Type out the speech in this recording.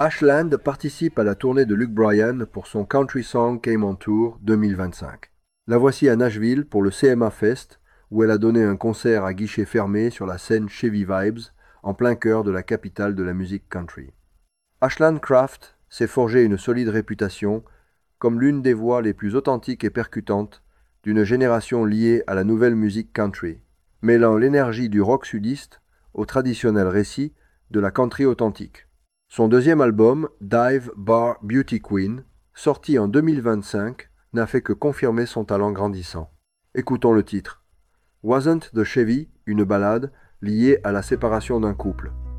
Ashland participe à la tournée de Luke Bryan pour son Country Song Came on Tour 2025. La voici à Nashville pour le CMA Fest, où elle a donné un concert à guichet fermé sur la scène Chevy Vibes, en plein cœur de la capitale de la musique country. Ashland Craft s'est forgé une solide réputation comme l'une des voix les plus authentiques et percutantes d'une génération liée à la nouvelle musique country, mêlant l'énergie du rock sudiste au traditionnel récit de la country authentique. Son deuxième album, Dive Bar Beauty Queen, sorti en 2025, n'a fait que confirmer son talent grandissant. Écoutons le titre. Wasn't the Chevy une ballade liée à la séparation d'un couple?